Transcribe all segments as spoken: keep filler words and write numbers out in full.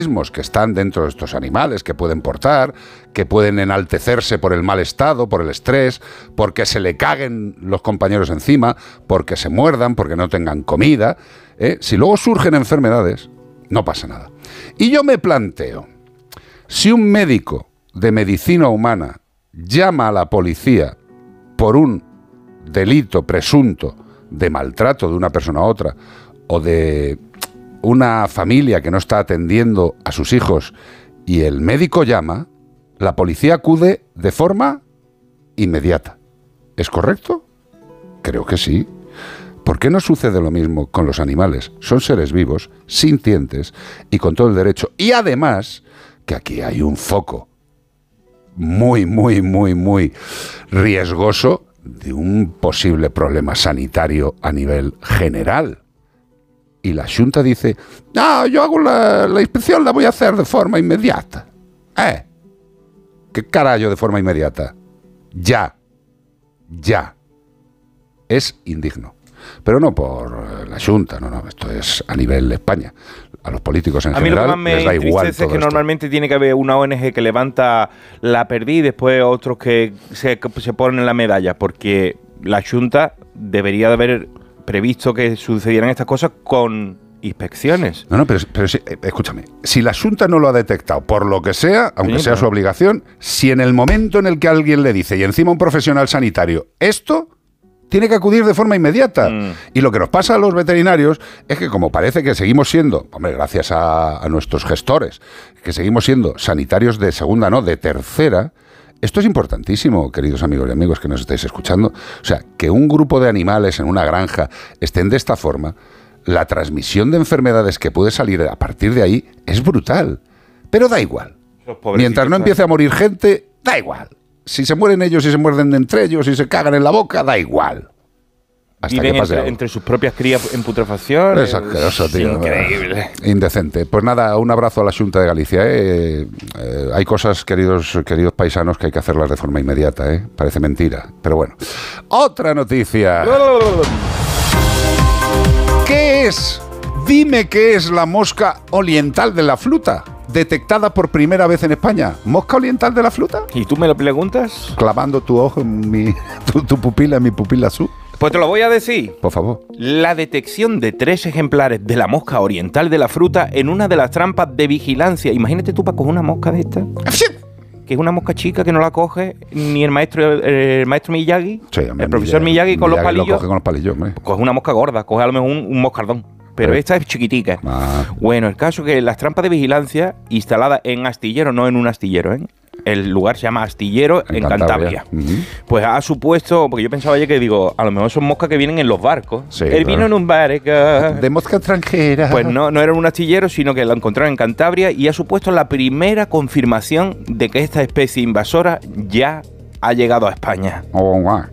que están dentro de estos animales, que pueden portar, que pueden enaltecerse por el mal estado, por el estrés, porque se le caguen los compañeros encima, porque se muerdan, porque no tengan comida. ¿eh? Si luego surgen enfermedades, no pasa nada. Y yo me planteo, si un médico de medicina humana llama a la policía por un delito presunto de maltrato de una persona a otra, o de una familia que no está atendiendo a sus hijos y el médico llama, la policía acude de forma inmediata. ¿Es correcto? Creo que sí. ¿Por qué no sucede lo mismo con los animales? Son seres vivos, sintientes y con todo el derecho. Y además, que aquí hay un foco muy, muy, muy, muy riesgoso de un posible problema sanitario a nivel general. Y la Xunta dice, no, yo hago la, la inspección, la voy a hacer de forma inmediata. ¿Eh? ¿Qué carajo de forma inmediata? Ya. Ya. Es indigno. Pero no por la Xunta, no, no, esto es a nivel España. A los políticos en a general A mí lo que más les da igual todo es que esto. Normalmente tiene que haber una O N G que levanta la perdí y después otros que se, que se ponen la medalla, porque la Xunta debería de haber previsto que sucedieran estas cosas con inspecciones. No, no, pero, pero sí, escúchame, si la Xunta no lo ha detectado, por lo que sea, aunque sí, sea claro. su obligación, si en el momento en el que alguien le dice, y encima un profesional sanitario, esto tiene que acudir de forma inmediata. Mm. Y lo que nos pasa a los veterinarios es que como parece que seguimos siendo, hombre, gracias a, a nuestros gestores, que seguimos siendo sanitarios de segunda, no, de tercera. Esto es importantísimo, queridos amigos y amigos que nos estáis escuchando. O sea, que un grupo de animales en una granja estén de esta forma, la transmisión de enfermedades que puede salir a partir de ahí es brutal. Pero da igual. Mientras no empiece a morir gente, da igual. Si se mueren ellos, si se muerden entre ellos, si se cagan en la boca, da igual. Hasta Viven que pase entre, entre sus propias crías en putrefacción. Es asqueroso, tío. Increíble. Indecente. Pues nada, un abrazo a la Xunta de Galicia. ¿eh? Eh, hay cosas, queridos, queridos paisanos, que hay que hacerlas de forma inmediata. ¿eh? Parece mentira, pero bueno. Otra noticia. ¿Qué es? Dime qué es la mosca oriental de la fruta, detectada por primera vez en España. ¿Mosca oriental de la fruta? ¿Y tú me lo preguntas? Clavando tu ojo en mi, tu, tu pupila en mi pupila azul. Pues te lo voy a decir. Por favor. La detección de tres ejemplares de la mosca oriental de la fruta en una de las trampas de vigilancia. Imagínate tú para coger una mosca de esta. Que es una mosca chica que no la coge ni el maestro el maestro Miyagi. Sí, el profesor Miyagi, Miyagi con Miyagi los palillos. Lo coge con los palillos, ¿eh? Coge una mosca gorda, coge a lo mejor un, un moscardón. Pero ¿Eh? esta es chiquitica. Ah. Bueno, el caso es que las trampas de vigilancia instaladas en astillero, no en un astillero, ¿eh? El lugar se llama Astillero, en, en Cantabria. Cantabria. Uh-huh. Pues ha supuesto, porque yo pensaba ayer que digo, a lo mejor son moscas que vienen en los barcos. Sí, Él claro. vino en un barco. De mosca extranjera. Pues no, no era un astillero, sino que la encontraron en Cantabria y ha supuesto la primera confirmación de que esta especie invasora ya ha llegado a España. Oh, wow.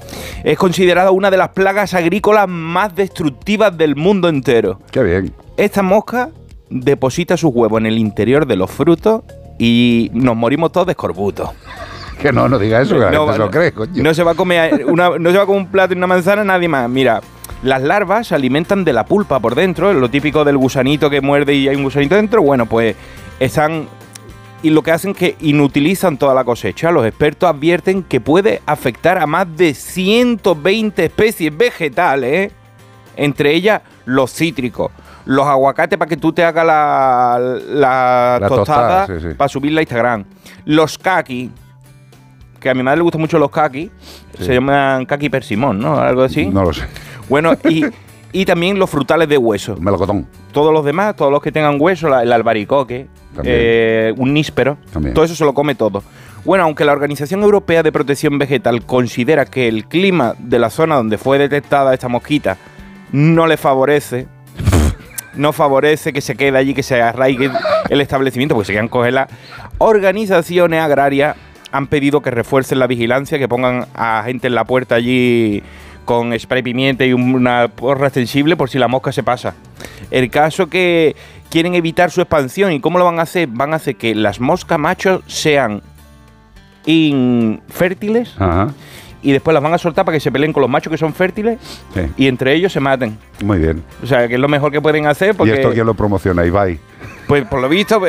Es considerada una de las plagas agrícolas más destructivas del mundo entero. Qué bien. Esta mosca deposita sus huevos en el interior de los frutos y nos morimos todos de escorbuto. Que no, no diga eso, que la no, gente se lo cree, coño. No se va a comer una, no se va a comer un plato y una manzana nadie más. Mira, las larvas se alimentan de la pulpa por dentro, lo típico del gusanito que muerde y hay un gusanito dentro. Bueno, pues están... Y lo que hacen es que inutilizan toda la cosecha. Los expertos advierten que puede afectar a más de ciento veinte especies vegetales, ¿eh? Entre ellas los cítricos, los aguacates para que tú te hagas la, la, la tostada, tostada sí, sí. para subirla a Instagram, los kakis, que a mi madre le gustan mucho los kakis, sí. se llaman kaki persimón, ¿no? Algo así. No lo sé. Bueno, y... Y también los frutales de hueso. Melocotón. Todos los demás, todos los que tengan hueso, la, el albaricoque, eh, un níspero, también. Todo eso se lo come todo. Bueno, aunque la Organización Europea de Protección Vegetal considera que el clima de la zona donde fue detectada esta mosquita no le favorece, no favorece que se quede allí, que se arraigue el establecimiento, porque se quedan congeladas, organizaciones agrarias han pedido que refuercen la vigilancia, que pongan a gente en la puerta allí con spray pimienta y una porra extensible por si la mosca se pasa. El caso que quieren evitar su expansión. ¿Y cómo lo van a hacer? Van a hacer que las moscas machos sean infértiles. Ajá. Y después las van a soltar para que se peleen con los machos que son fértiles, sí. y entre ellos se maten. Muy bien. O sea, que es lo mejor que pueden hacer. Porque, ¿y esto quién lo promociona? Ibai. Pues por lo visto...